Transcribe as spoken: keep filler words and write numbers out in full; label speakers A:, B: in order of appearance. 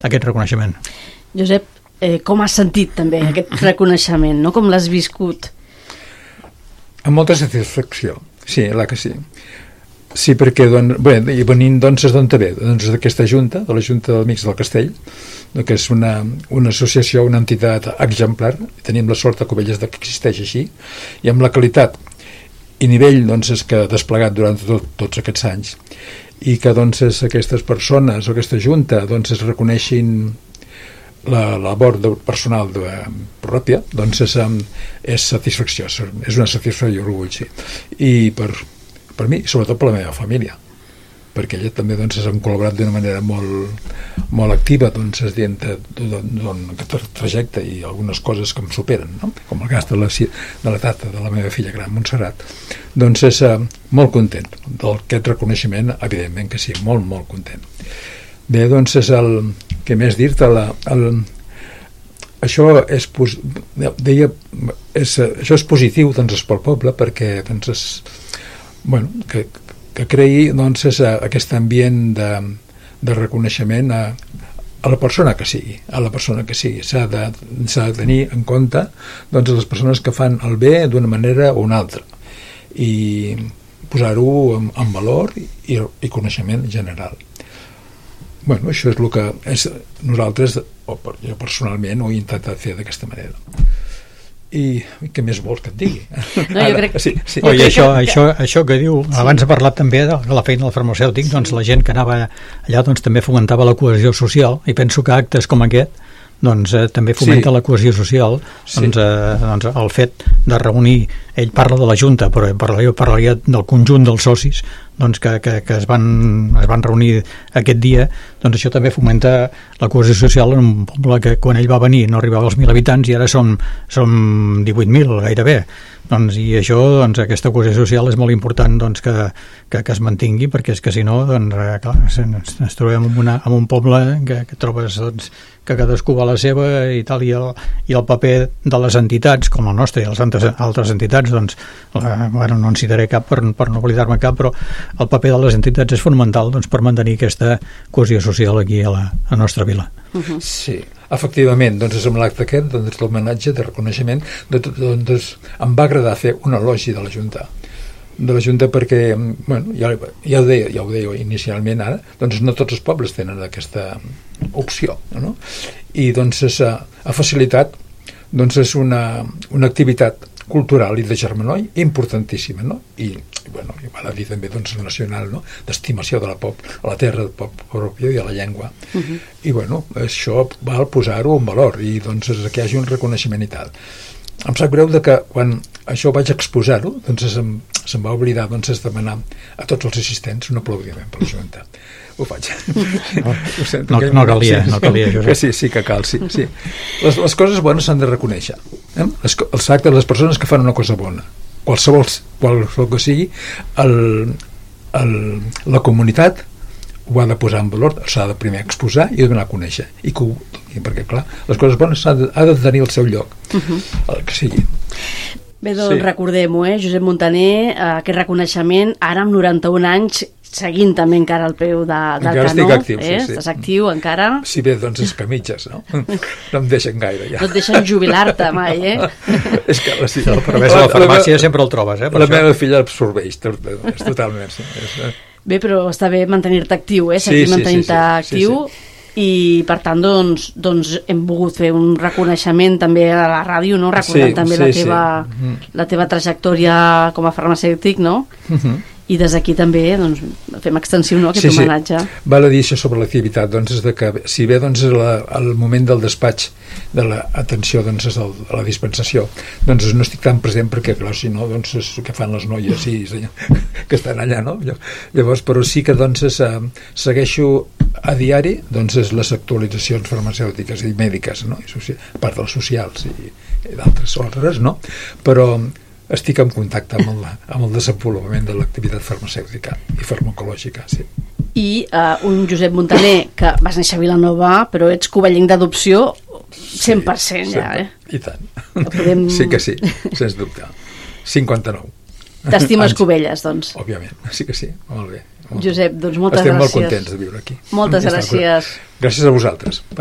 A: aquest reconeixement.
B: Josep, eh, com has sentit també aquest reconeixement, no? Com l'has viscut?
C: Amb molta satisfacció, sí, la que sí. Sí, perquè doncs, bé, i venint doncs d'on te ve? Doncs d'aquesta junta, de la Junta d'Amics del Castell, que és una, una associació, una entitat exemplar, i tenim la sort a Cubelles que existeix així, i amb la qualitat i nivell doncs, és que ha desplegat durant tot, tots aquests anys, i que doncs, aquestes persones o aquesta junta doncs, es reconeixin la labor de personal de, pròpia, doncs és, és satisfacció, és una satisfacció i orgull, sí. I per per mi, sobretot per la meva família, perquè ella també doncs, han col·laborat d'una manera molt, molt activa doncs, dient aquest trajecte i algunes coses que em superen, no? Com el cas de l'edat de, de la meva filla gran, Montserrat. Doncs és uh, molt content d'aquest reconeixement, evidentment que sí, molt, molt content. Bé, doncs és el que més dir-te, la, el, això és, deia, és, això és positiu doncs, és pel poble, perquè doncs, és bueno, que, que creï doncs, és, aquest ambient de, de reconeixement a, a la persona que sigui, a la persona que sigui. S'ha de, s'ha de tenir en compte doncs, les persones que fan el bé d'una manera o una altra i posar-ho en, en valor i, i coneixement general. Bueno, això és el que és, nosaltres, o per, jo personalment, ho he intentat fer d'aquesta manera. I què més vols que et digui?
B: No, jo crec...
C: sí, sí.
A: Oh, i això, això, això que diu, sí. Abans ha parlat també de la feina del farmacèutic, sí. Doncs la gent que anava allà doncs, també fomentava la cohesió social, i penso que actes com aquest doncs, eh, també fomenta sí. La cohesió social, sí. doncs, eh, doncs el fet de reunir, ell parla de la Junta, però jo parlaria del conjunt dels socis doncs, que, que, que es, van, es van reunir aquest dia, doncs això també fomenta la cohesió social en un poble que quan ell va venir no arribava als mil habitants i ara som, som divuit mil gairebé. Doncs, i això, doncs, aquesta cohesió social és molt important doncs, que, que, que es mantingui, perquè és que si no doncs, clar, ens, ens trobem en, una, en un poble que, que trobes doncs, que cadascú va a la seva i tal, i el, i el paper de les entitats com el nostre i les altres entitats doncs, la, bueno, no en citaré cap per, per no oblidar-me cap, però el paper de les entitats és fonamental doncs, per mantenir aquesta cohesió social aquí a la, a la nostra vila.
B: Uh-huh.
C: Sí, efectivament, doncs és amb l'acte aquest doncs, l'homenatge de reconeixement doncs, doncs, em va agradar fer un elogi de la Junta de la Junta perquè bueno, ja, ja, ho deia, ja ho deia inicialment ara, doncs no tots els pobles tenen aquesta opció, no? I doncs és, ha facilitat doncs és una, una activitat cultural i de germanor importantíssima, no? I, i bueno, i val a dir també doncs, nacional, no? D'estimació de la pop, a la terra del pop pròpia i a la llengua. Uh-huh. I bueno, això val posar-ho en valor i doncs és que hi hagi un reconeixement i tal. Em sap greu de que quan això vaig exposar-ho doncs se'm, se'm va oblidar doncs, es demanar a tots els assistents un aplaudiment per la Junta. Ho faig.
A: No, ho sento, no, no calia, sí, no calia.
C: Que sí, sí que cal, sí. sí. Les, les coses bones s'han de reconèixer. Eh? Les, els actes de les persones que fan una cosa bona. Qualsevol, qualsevol que sigui, el, el, la comunitat ho ha de posar en valor, s'ha de primer exposar i donar a conèixer. I que ho, perquè, clar, les coses bones ha de, ha de tenir el seu lloc. Uh-huh. El que sigui.
B: Bé, doncs sí. Recordem-ho, eh? Josep Montaner, eh, aquest reconeixement, ara amb noranta-un anys, seguint també encara al peu de, del
C: encara
B: canó.
C: Estic actiu,
B: eh?
C: sí, sí.
B: Estàs actiu encara?
C: Sí, bé, doncs és que mitges, no? No em deixen gaire, ja.
B: No et deixen jubilar-te mai, eh?
C: És que la, sí,
A: però a més a la farmàcia la, sempre el trobes, eh?
C: La això. Meva filla absorbeix, és totalment, sí. És,
B: bé, però està bé mantenir-te actiu, eh? Seguir sí, sí, mantenint-te sí, sí. actiu. Sí, sí. I per tant doncs, doncs hem volgut fer un reconeixement també a la ràdio, no? Recordant sí, també sí, la, teva, sí. la teva trajectòria com a farmacèutic, no? Uh-huh. I des d'aquí també doncs, fem extensiu, no, aquest sí, homenatge.
C: Sí. Val a dir això sobre l'activitat, doncs, és de que si bé doncs, la, el moment del despatx de l'atenció doncs, és el, la dispensació, doncs no estic tan present perquè, clar, si no, doncs és el que fan les noies sí, que estan allà, no? Llavors, però sí que doncs, és, segueixo a diari doncs, és les actualitzacions farmacèutiques i mèdiques, no? I social, a part dels socials i, i d'altres ordres, no? Però estic en contacte amb el, amb el desenvolupament de l'activitat farmacèutica i farmacològica, sí.
B: I uh, un Josep Montaner que vas néixer a Vilanova, però ets covellenc d'adopció cent per cent sí, ja, eh?
C: I tant.
B: Podem...
C: Sí que sí, sens dubte. cinquanta-nou.
B: T'estimes Cubelles, doncs.
C: Òbviament, sí que sí, molt bé.
B: Josep, doncs moltes
C: Estem
B: gràcies.
C: Estem molt contents de viure aquí.
B: Moltes gràcies.
C: Gràcies a vosaltres.